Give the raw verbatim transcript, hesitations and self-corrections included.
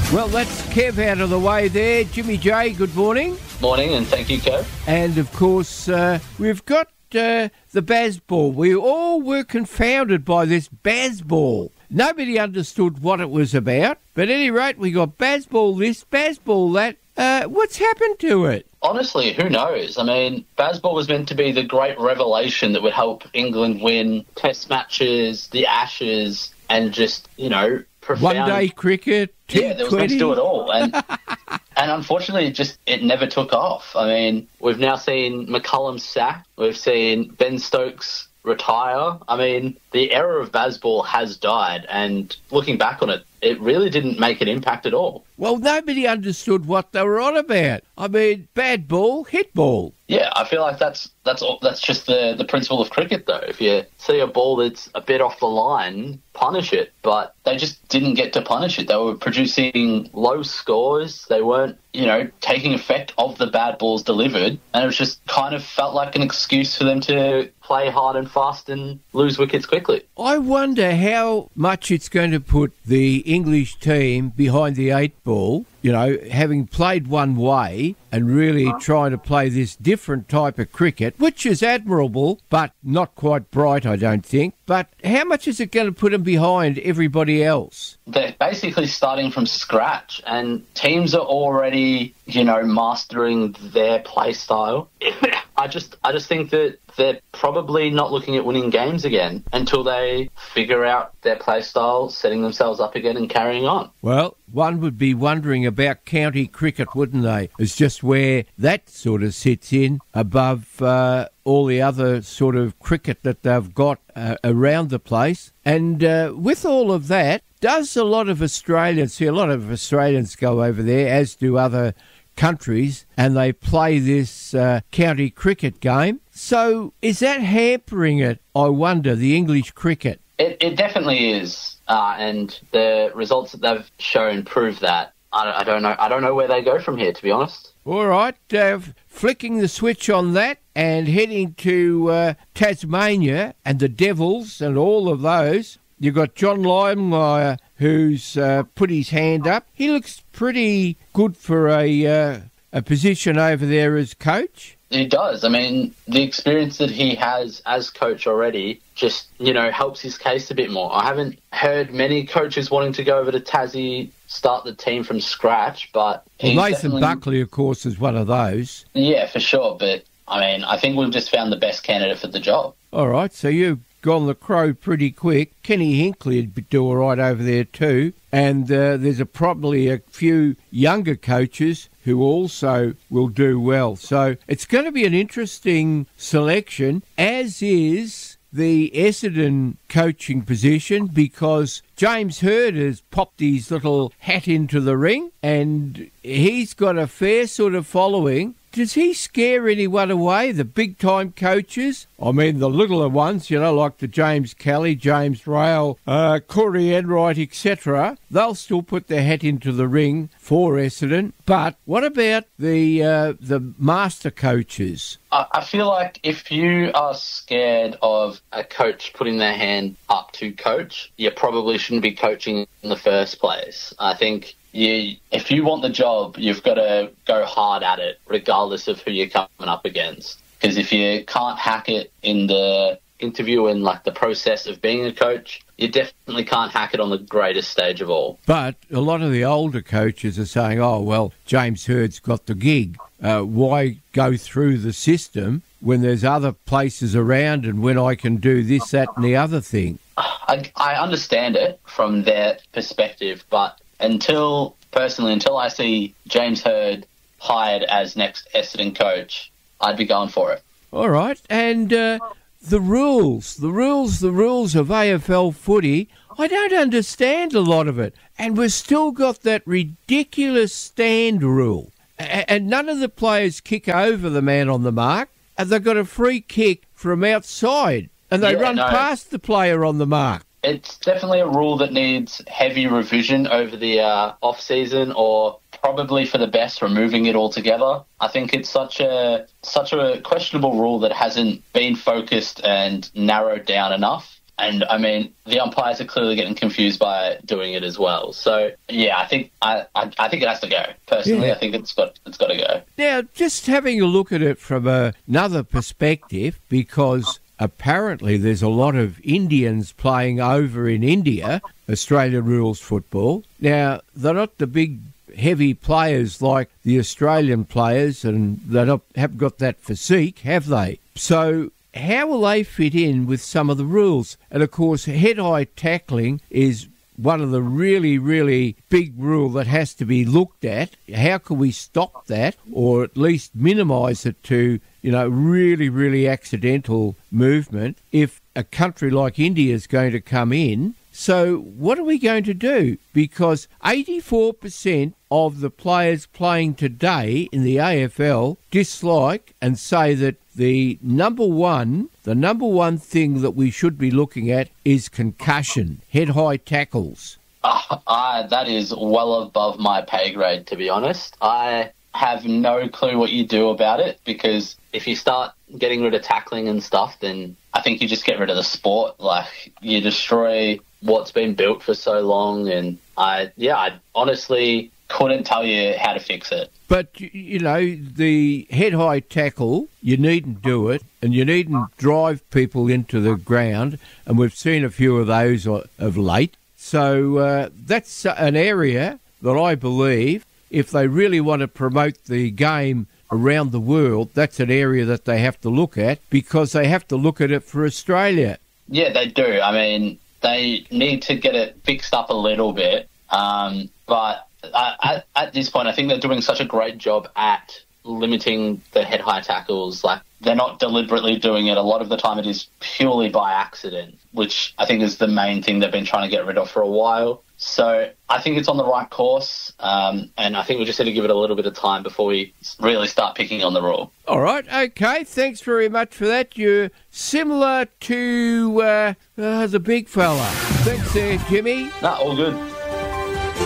Well, that's Kev out of the way there. Jimmy J, good morning. Morning, and thank you, Kev. And, of course, uh, we've got uh, the Bazball. We all were confounded by this Bazball. Nobody understood what it was about. But at any rate, we got Bazball this, Bazball that. Uh, what's happened to it? Honestly, who knows? I mean, Bazball was meant to be the great revelation that would help England win Test matches, the Ashes, and just, you know, profound... One-day cricket, T twenty. Yeah, they was meant to do it all. And and unfortunately, just it never took off. I mean, we've now seen McCullum sacked. We've seen Ben Stokes retire. I mean, the era of Bazball has died. And looking back on it, it really didn't make an impact at all. Well, nobody understood what they were on about. I mean, bad ball, hit ball. Yeah, I feel like that's that's all, that's just the, the principle of cricket, though. If you see a ball that's a bit off the line, punish it. But they just didn't get to punish it. They were producing low scores. They weren't, you know, taking effect of the bad balls delivered. And it was just kind of felt like an excuse for them to play hard and fast and lose wickets quickly. I wonder how much it's going to put the English team behind the eight ball, you know, having played one way and really trying to play this different type of cricket, which is admirable, but not quite bright, I don't think. But how much is it going to put them behind everybody else? They're basically starting from scratch, and teams are already, you know, mastering their play style. I just, I just think that they're probably not looking at winning games again until they figure out their play style, setting themselves up again and carrying on. Well, one would be wondering about county cricket, wouldn't they? It's just where that sort of sits in above uh, all the other sort of cricket that they've got uh, around the place. And uh, with all of that, does a lot of Australians, see a lot of Australians go over there, as do other countries, and they play this uh, county cricket game. So is that hampering it, I wonder, the English cricket? It, it definitely is, uh, and the results that they've shown prove that. I, I don't know. I don't know where they go from here, to be honest. All right, uh, flicking the switch on that and heading to uh, Tasmania and the Devils and all of those. You've got John Lymire, who's uh, put his hand up. He looks pretty good for a uh, a position over there as coach. He does. I mean, the experience that he has as coach already just, you know, helps his case a bit more. I haven't heard many coaches wanting to go over to Tassie, start the team from scratch, but... Well, Nathan Buckley, of course, is one of those. Yeah, for sure. But, I mean, I think we've just found the best candidate for the job. All right, so you've gone the crow pretty quick. Kenny Hinkley would do all right over there too. And uh, there's a, probably a few younger coaches who also will do well. So it's going to be an interesting selection, as is the Essendon coaching position, because James Hird has popped his little hat into the ring and he's got a fair sort of following. Does he scare anyone away, the big-time coaches? I mean, the littler ones, you know, like the James Kelly, James Rail, uh, Corey Enright, et cetera. They'll still put their hat into the ring for Essendon. But what about the uh, the master coaches? I feel like if you are scared of a coach putting their hand up to coach, you probably shouldn't be coaching in the first place. I think... You, if you want the job, you've got to go hard at it, regardless of who you're coming up against. Because if you can't hack it in the interview and like the process of being a coach, you definitely can't hack it on the greatest stage of all. But a lot of the older coaches are saying, oh, well, James Hird's got the gig. Uh, why go through the system when there's other places around and when I can do this, that and the other thing? I, I understand it from their perspective, but... Until, personally, until I see James Hird hired as next Essendon coach, I'd be going for it. All right. And uh, the rules, the rules, the rules of A F L footy, I don't understand a lot of it. And we've still got that ridiculous stand rule. A- and none of the players kick over the man on the mark. And they've got a free kick from outside. And they yeah, run no. past the player on the mark. It's definitely a rule that needs heavy revision over the uh, off-season, or probably for the best, removing it altogether. I think it's such a such a questionable rule that hasn't been focused and narrowed down enough And, I mean, the umpires are clearly getting confused by doing it as well. So, yeah, I think I, I, I think it has to go. Personally, Yeah. I think it's got it's got to go. Now, just having a look at it from a, another perspective, because apparently there's a lot of Indians playing over in India, Australia rules football. Now, they're not the big heavy players like the Australian players, and they don't haven't got that physique, have they? So how will they fit in with some of the rules? And of course, head-high tackling is one of the really, really big rule that has to be looked at. How can we stop that, or at least minimise it to, you know, really, really accidental movement if a country like India is going to come in? So what are we going to do? Because eighty-four percent of the players playing today in the A F L dislike and say that the number one, the number one thing that we should be looking at is concussion, head-high tackles. Uh, I, that is well above my pay grade, to be honest. I have no clue what you do about it, because if you start getting rid of tackling and stuff, then I think you just get rid of the sport. Like, you destroy what's been built for so long, and I, yeah, I honestly couldn't tell you how to fix it. But, y- you know, the head-high tackle, you needn't do it, and you needn't drive people into the ground, and we've seen a few of those o- of late. So uh, that's an area that I believe, if they really want to promote the game around the world, that's an area that they have to look at, because they have to look at it for Australia. Yeah, they do. I mean, they need to get it fixed up a little bit, um, but uh, at, at this point, I think they're doing such a great job at limiting the head-high tackles. Like, they're not deliberately doing it. A lot of the time it is purely by accident, which I think is the main thing they've been trying to get rid of for a while. So I think it's on the right course, um, and I think we just need to give it a little bit of time before we really start picking on the rule. All right, okay, thanks very much for that. You're similar to uh, uh, the big fella. Thanks there, Jimmy. No, all good.